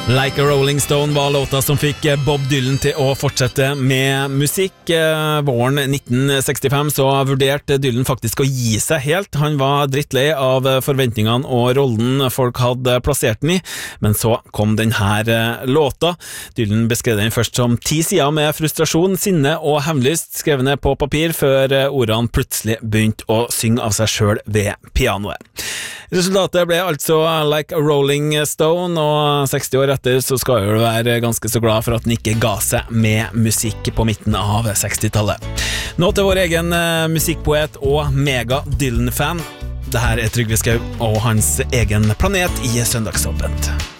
Like a Rolling Stone var låta som fikk Bob Dylan til å fortsette med musikk. Våren 1965 så vurderte Dylan faktisk å gi seg helt. Han var drittlei av forventningene og rollen folk hadde plassert den i, men så kom den her låta. Dylan beskrev den først som 10 sider med frustrasjon, sinne og hevnlyst, skrevet ned på papir før ordene plutselig begynte å synge av seg selv ved pianoet. Resultatet ble altså Like a Rolling Stone, og 60 år etter så skal du være ganske så glad for at den ikke ga seg med musikk på midten av 60-tallet. Nå til vår egen musikkpoet og mega Dylan-fan. Dette er Trygve Skau og hans egen planet i Søndagsåpent.